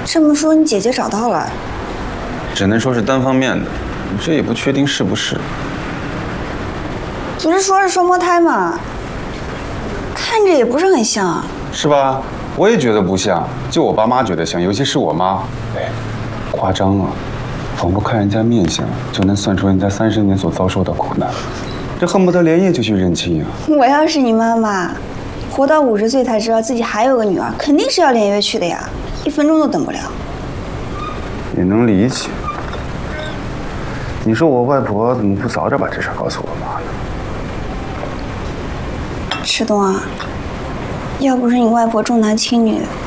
这么说，你姐姐找到了？ 只能说是单方面的，这也不确定是不是。 不是说是双胞胎吗？看着也不是很像啊。 是吧？我也觉得不像，就我爸妈觉得像，尤其是我妈。哎，夸张啊！仿佛看人家面相就能算出人家30年所遭受的苦难，这恨不得连夜就去认亲啊！ 我要是你妈妈，活到50岁才知道自己还有个女儿，肯定是要连夜去的呀，1分钟都等不了。 也能理解。你说我外婆怎么不早点把这事告诉我妈呢？ 池东啊，要不是你外婆重男轻女，